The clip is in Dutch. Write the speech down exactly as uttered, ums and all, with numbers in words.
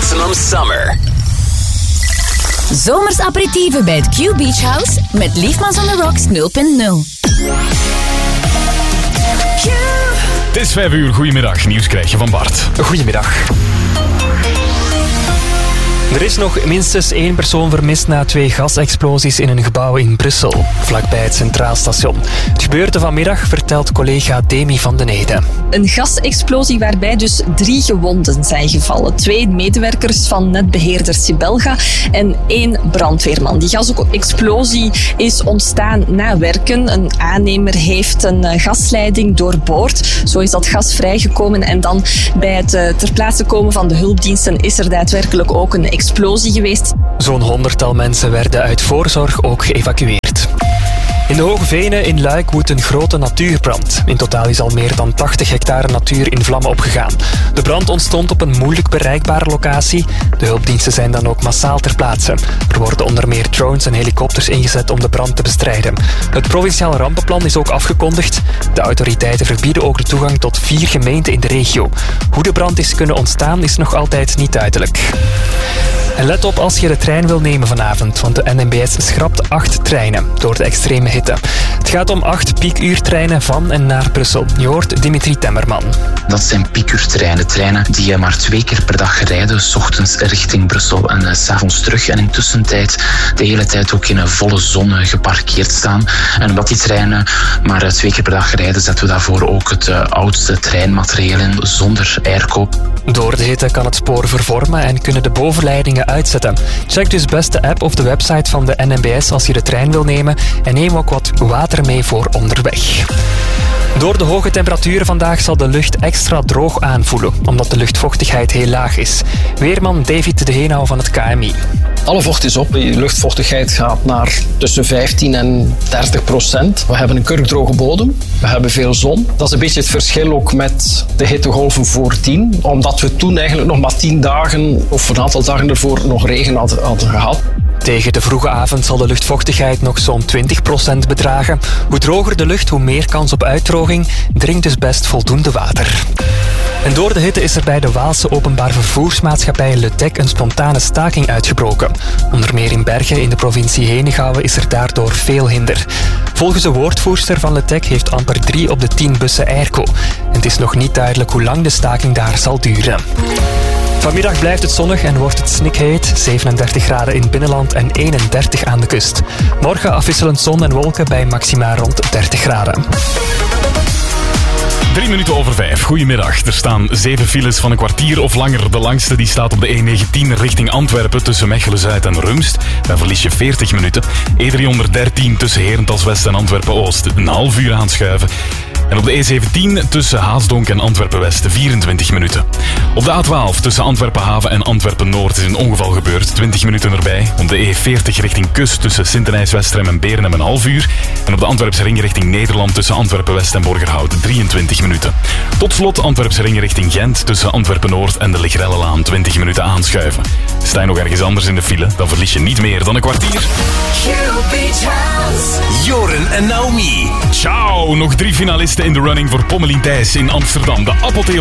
Maximum Summer. Zomers aperitieven bij het Q Beach House met Liefmans on the Rocks nul punt nul. Het is vijf uur, goedemiddag. Nieuws krijg je van Bart. Goedemiddag. Er is nog minstens één persoon vermist na twee gasexplosies in een gebouw in Brussel, vlakbij het Centraal Station. Het gebeurde vanmiddag, vertelt collega Demi van den Ede. Een gasexplosie waarbij dus drie gewonden zijn gevallen. Twee medewerkers van netbeheerder Sibelga en één brandweerman. Die gasexplosie is ontstaan na werken. Een aannemer heeft een gasleiding doorboord. Zo is dat gas vrijgekomen en dan bij het ter plaatse komen van de hulpdiensten is er daadwerkelijk ook een explosie geweest. Zo'n honderdtal mensen werden uit voorzorg ook geëvacueerd. In de Hoge Venen in Luik woedt een grote natuurbrand. In totaal is al meer dan tachtig hectare natuur in vlammen opgegaan. De brand ontstond op een moeilijk bereikbare locatie. De hulpdiensten zijn dan ook massaal ter plaatse. Er worden onder meer drones en helikopters ingezet om de brand te bestrijden. Het provinciaal rampenplan is ook afgekondigd. De autoriteiten verbieden ook de toegang tot vier gemeenten in de regio. Hoe de brand is kunnen ontstaan is nog altijd niet duidelijk. En let op als je de trein wil nemen vanavond, want de N M B S schrapt acht treinen door de extreme hitte. Het gaat om acht piekuurtreinen van en naar Brussel. Je hoort Dimitri Temmerman. Dat zijn piekuurtreinen, treinen die maar twee keer per dag rijden, 's ochtends richting Brussel en uh, 's avonds terug. En in tussentijd de hele tijd ook in een volle zon geparkeerd staan. En omdat die treinen maar uh, twee keer per dag rijden, zetten we daarvoor ook het uh, oudste treinmaterieel in zonder airco. Door de hitte kan het spoor vervormen en kunnen de bovenleidingen uitzetten. Check dus best de app of de website van de N M B S als je de trein wil nemen en neem ook wat water mee voor onderweg. Door de hoge temperaturen vandaag zal de lucht extra droog aanvoelen, omdat de luchtvochtigheid heel laag is. Weerman David de Heenau van het K M I. Alle vocht is op. Je luchtvochtigheid gaat naar tussen vijftien en dertig procent. We hebben een kurkdroge bodem. We hebben veel zon. Dat is een beetje het verschil ook met de hittegolven voordien. Omdat we toen eigenlijk nog maar tien dagen of een aantal dagen ervoor nog regen hadden, hadden gehad. Tegen de vroege avond zal de luchtvochtigheid nog zo'n twintig procent bedragen. Hoe droger de lucht, hoe meer kans op uitdroging. Drink dus best voldoende water. En door de hitte is er bij de Waalse openbaar vervoersmaatschappij Le Tec een spontane staking uitgebroken. Onder meer in Bergen in de provincie Henegouwen is er daardoor veel hinder. Volgens de woordvoerster van Le Tec heeft amper drie op de tien bussen airco. En het is nog niet duidelijk hoe lang de staking daar zal duren. Vanmiddag blijft het zonnig en wordt het snikheet. zevenendertig graden in het binnenland en eenendertig aan de kust. Morgen afwisselend zon en wolken bij maxima rond dertig graden. Drie minuten over vijf. Goedemiddag. Er staan zeven files van een kwartier of langer. De langste die staat op de E negentien richting Antwerpen tussen Mechelen-Zuid en Rumst. Daar verlies je veertig minuten. E driehonderddertien tussen Herentals-West en Antwerpen-Oost. Een half uur aanschuiven. En op de E zeventien tussen Haasdonk en Antwerpen-West vierentwintig minuten. Op de A twaalf tussen Antwerpen-Haven en Antwerpen-Noord is een ongeval gebeurd. twintig minuten erbij. Op de E veertig richting Kust tussen Sint-Denijs-Westrem en Beernem een half uur. En op de Antwerpse ring richting Nederland tussen Antwerpen-West en Borgerhout drieëntwintig minuten. Tot slot Antwerpse ring richting Gent tussen Antwerpen-Noord en de Ligrellelaan twintig minuten aanschuiven. Sta je nog ergens anders in de file, dan verlies je niet meer dan een kwartier. Joren en Naomi. Ciao, nog drie finalisten in de running voor Pommelien Thijs in Amsterdam. De Apotheose